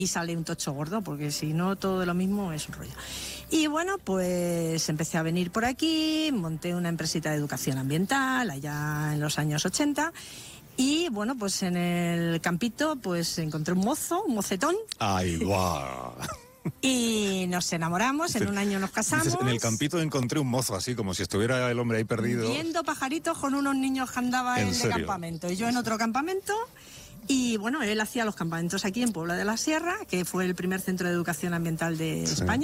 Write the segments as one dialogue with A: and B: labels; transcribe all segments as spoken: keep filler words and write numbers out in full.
A: y sale un tocho gordo, porque si no, todo lo mismo es un rollo. Y bueno, pues empecé a venir por aquí, monté una empresita de educación ambiental allá en los años ochenta. Y bueno, pues en el campito pues encontré un mozo, un mocetón.
B: ¡Ay, guau!
A: Y nos enamoramos, en un año nos casamos.
B: Dices, en el campito encontré un mozo, así como si estuviera el hombre ahí perdido.
A: Viendo pajaritos con unos niños que andaban en, en el campamento. Y yo en otro campamento. Y bueno, él hacía los campamentos aquí en Puebla de la Sierra, que fue el primer centro de educación ambiental de sí. España.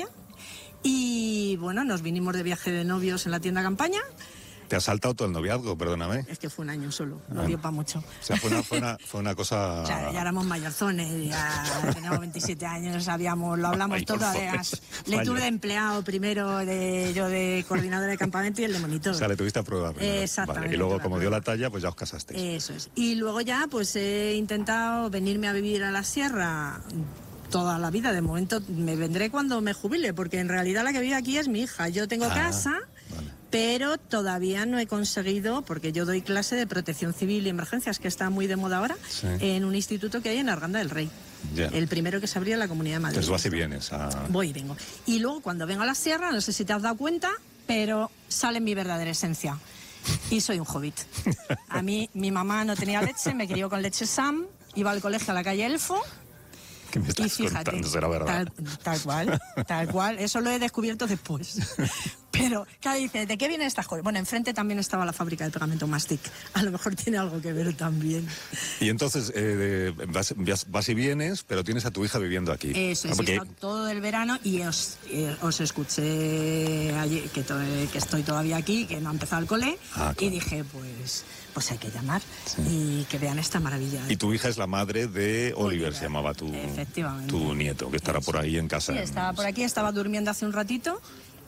A: Y bueno, nos vinimos de viaje de novios en la tienda campaña.
B: Te has saltado todo el noviazgo, perdóname.
A: Es que fue un año solo, no dio para mucho.
B: O sea, fue una, fue una, fue una cosa...
A: O sea, ya éramos mayorzones, ya teníamos veintisiete años, sabíamos, lo hablamos todo, además. Lectura de empleado primero, de, yo de coordinadora de campamento y el de monitor.
B: O sea, le tuviste a prueba primero.
A: Exactamente.
B: Vale. Y luego, como dio la talla, pues ya os casasteis.
A: Eso es. Y luego ya, pues he intentado venirme a vivir a la sierra toda la vida. De momento me vendré cuando me jubile, porque en realidad la que vive aquí es mi hija. Yo tengo ah, casa... Vale. Pero todavía no he conseguido, porque yo doy clase de protección civil y emergencias, que está muy de moda ahora, sí. en un instituto que hay en Arganda del Rey. Yeah. El primero que se abría en la Comunidad de Madrid.
B: Entonces vas y vienes. A...
A: Voy y vengo. Y luego cuando vengo a la sierra, no sé si te has dado cuenta, pero sale mi verdadera esencia. Y soy un hobbit. A mí, mi mamá no tenía leche, me crió con leche Sam, iba al colegio a la calle Elfo.
B: ¿Qué me estás
A: y fíjate,
B: contando? ¿Será verdad?
A: Tal, tal cual, tal cual. Eso lo he descubierto después. Pero, claro, dice, ¿de qué vienen estas cosas? Bueno, enfrente también estaba la fábrica de pegamento Mastic. A lo mejor tiene algo que ver también.
B: Y entonces, eh, vas, vas y vienes, pero tienes a tu hija viviendo aquí.
A: Eso, es, porque... todo el verano y os, eh, os escuché ayer, que, to que estoy todavía aquí, que no ha empezado el cole, ah, claro. Y dije, pues... pues hay que llamar sí. y que vean esta maravilla.
B: Y tu hija es la madre de Oliver, Oliver se llamaba tu, tu nieto, que estará Eso. por ahí en casa.
A: Sí, estaba por aquí, estaba durmiendo hace un ratito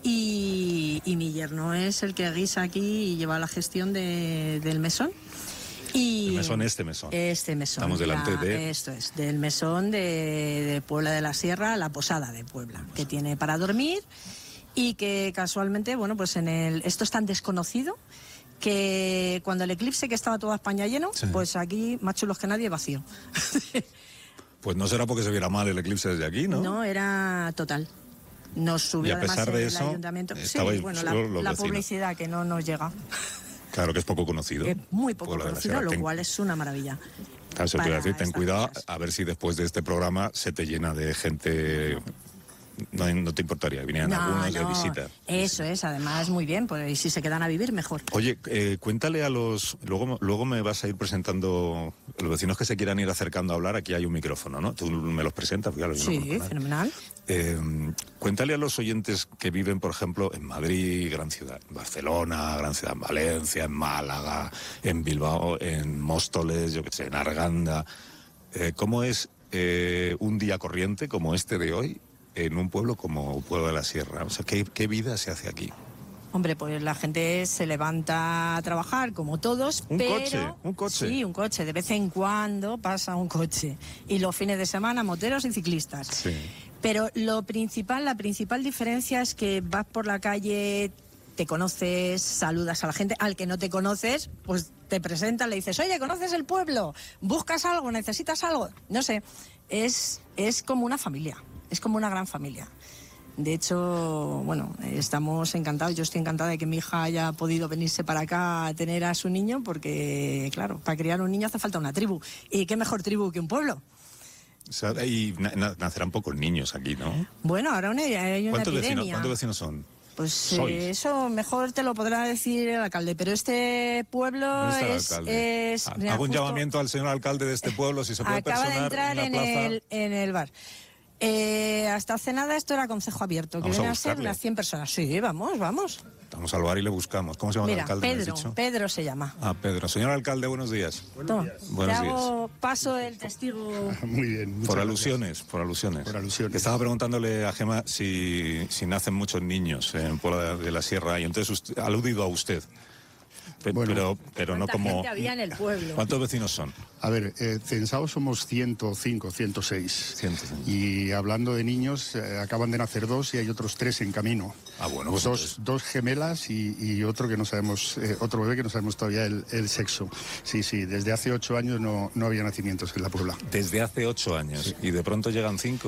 A: y, y mi yerno es el que guisa aquí y lleva la gestión de, del mesón. Y
B: el mesón, este mesón.
A: Este mesón.
B: Estamos delante
A: la,
B: de...
A: Esto es, del mesón de, de Puebla de la Sierra, la Posada de Puebla, que tiene para dormir y que casualmente, bueno, pues en el... Esto es tan desconocido que cuando el eclipse, que estaba toda España lleno, sí. pues aquí, más chulos que nadie, vacío.
B: Pues no será porque se viera mal el eclipse desde aquí, ¿no?
A: No, era total. Nos subió
B: y a pesar
A: además
B: de
A: el
B: eso,
A: ayuntamiento. Sí, bueno, la, la publicidad que no nos llega.
B: Claro que es poco conocido.
A: Es muy poco conocido, lo
B: ten...
A: cual es una maravilla.
B: Claro, se te iba a decir, ten cuidado, cosas. A ver si después de este programa se te llena de gente... No, no te importaría, vinieran no, algunos no. de visita.
A: Eso es, además muy bien, pues si se quedan a vivir mejor.
B: Oye, eh, cuéntale a los... Luego, luego me vas a ir presentando los vecinos que se quieran ir acercando a hablar, aquí hay un micrófono, ¿no? Tú me los presentas. Porque ya los
A: sí, no fenomenal.
B: Eh, cuéntale a los oyentes que viven, por ejemplo, en Madrid, gran ciudad, en Barcelona, gran ciudad, en Valencia, en Málaga, en Bilbao, en Móstoles, yo qué sé, en Arganda. Eh, ¿Cómo es eh, un día corriente como este de hoy en un pueblo como Puebla de la Sierra? O sea, ¿qué, qué vida se hace aquí?
A: Hombre, pues la gente se levanta a trabajar como todos,
B: un
A: pero...
B: coche, un coche.
A: Sí, un coche. De vez en cuando pasa un coche. Y los fines de semana, moteros y ciclistas.
B: Sí.
A: Pero lo principal, la principal diferencia es que vas por la calle, te conoces, saludas a la gente. Al que no te conoces, pues te presentas, le dices, oye, ¿conoces el pueblo? ¿Buscas algo? ¿Necesitas algo? No sé, es, es como una familia. Es como una gran familia. De hecho, bueno, estamos encantados. Yo estoy encantada de que mi hija haya podido venirse para acá a tener a su niño, porque, claro, para criar un niño hace falta una tribu. ¿Y qué mejor tribu que un pueblo?
B: O sea, y na nacerán pocos niños aquí, ¿no?
A: Bueno, ahora una, hay una
B: ¿Cuántos
A: epidemia.
B: Vecinos, ¿Cuántos vecinos son?
A: Pues eh, eso mejor te lo podrá decir el alcalde, pero este pueblo es... es
B: ah, hago un llamamiento al señor alcalde de este pueblo, si se puede
A: acaba
B: personar
A: de entrar
B: en,
A: en,
B: plaza.
A: el, en el bar. Eh, hasta hace nada esto era concejo abierto, que viene a, a ser unas cien personas. Sí, vamos, vamos.
B: Vamos al bar y le buscamos. ¿Cómo se llama
A: Mira,
B: el alcalde?
A: Pedro,
B: ¿me has dicho?
A: Pedro se llama.
B: Ah, Pedro. Señor alcalde, buenos días.
A: Buenos días.
B: Buenos
A: Te
B: días.
A: hago paso el testigo.
C: Muy bien.
B: Por alusiones, por alusiones.
C: Por alusiones.
B: Que estaba preguntándole a Gema si, si nacen muchos niños en Puebla de la Sierra y entonces usted, ha aludido a usted. Pe-
C: Bueno.
B: pero, pero no
A: ¿Cuánta
B: como...
A: gente había en el pueblo?
B: ¿Cuántos vecinos son?
C: A ver, eh, censados somos ciento cinco, ciento seis.
B: ciento cinco.
C: Y hablando de niños, eh, acaban de nacer dos y hay otros tres en camino.
B: Ah, bueno, pues
C: dos,
B: entonces-
C: dos gemelas y, y otro que no sabemos, eh, otro bebé que no sabemos todavía el, el sexo. Sí, sí, desde hace ocho años no, no había nacimientos en la Puebla.
B: Desde hace ocho años. Y de pronto llegan cinco.